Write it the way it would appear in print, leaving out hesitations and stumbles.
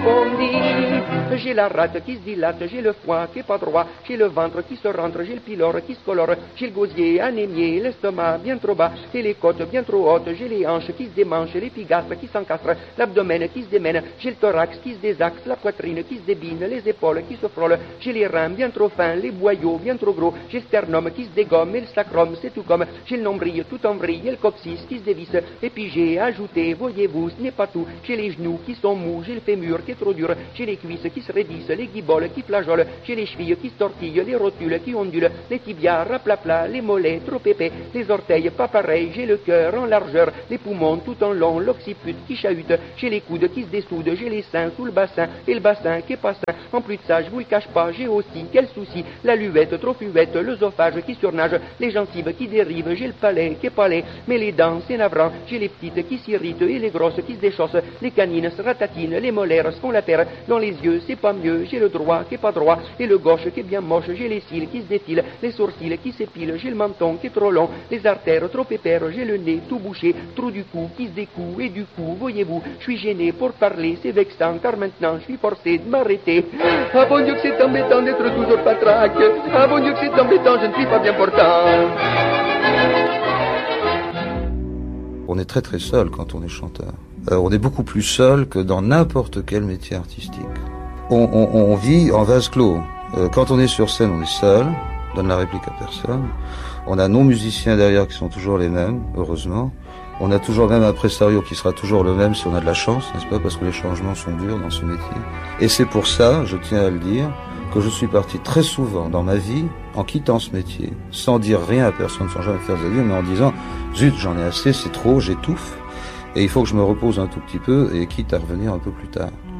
On dit, j'ai la rate qui se dilate, j'ai le foie qui est pas droit, j'ai le ventre qui se rentre, j'ai le pylore qui se colore, j'ai le gosier anémié, l'estomac bien trop bas, et les côtes bien trop hautes, j'ai les hanches qui se démanchent, l'épigastre qui s'encastre, l'abdomen qui se démène, j'ai le thorax qui se désaxe, la poitrine qui se débine, les épaules qui se frôlent, j'ai les reins bien trop fins, les boyaux bien trop gros, j'ai le sternum qui se dégomme, et le sacrum c'est tout comme, j'ai le nombril tout en vrille, et le coccyx qui se dévisse, et puis j'ai ajouté, voyez-vous, ce n'est pas tout, j'ai les genoux qui sont mous, j'ai le fémur qui est trop dur, j'ai les cuisses qui se raidissent, les guiboles qui flageolent, j'ai les chevilles qui se tortillent, les rotules qui ondulent, les tibias raplapla, les mollets trop épais, les orteils pas pareils, j'ai le cœur en largeur, les poumons tout en long, l'occiput qui chahute, j'ai les coudes qui se dessoudent, j'ai les seins sous le bassin, et le bassin qui est pas sain. En plus de ça, je vous le cache pas, j'ai aussi, quel souci, la luette trop fuette, l'œsophage qui surnage, les gencives qui dérivent, j'ai le palais qui est pas laid, mais les dents c'est navrant, j'ai les petites qui s'irritent et les grosses qui se déchaussent, les canines se ratatinent, les molaires se font la paire, dans les yeux c'est pas mieux, j'ai le droit qui est pas droit, et le gauche qui est bien moche, j'ai les cils qui se défilent, les sourcils qui s'épilent, j'ai le menton qui est trop long, les artères trop épères, j'ai le nez tout bouché, trou du cou qui se découd, et du coup, voyez-vous, je suis gêné pour parler, c'est vexant, car maintenant je suis forcé de m'arrêter. Ah bon Dieu que c'est embêtant d'être toujours patraque, ah bon Dieu que c'est embêtant, je ne suis pas bien portant. On est très très seul quand on est chanteur. On est beaucoup plus seul que dans n'importe quel métier artistique. On vit en vase clos. Quand on est sur scène, on est seul, on donne la réplique à personne. On a nos musiciens derrière qui sont toujours les mêmes, heureusement. On a toujours même un prestario qui sera toujours le même si on a de la chance, n'est-ce pas, parce que les changements sont durs dans ce métier. Et c'est pour ça, je tiens à le dire, que je suis parti très souvent dans ma vie, en quittant ce métier, sans dire rien à personne, sans jamais faire de dire, mais en disant, zut, j'en ai assez, c'est trop, j'étouffe, et il faut que je me repose un tout petit peu, et quitte à revenir un peu plus tard.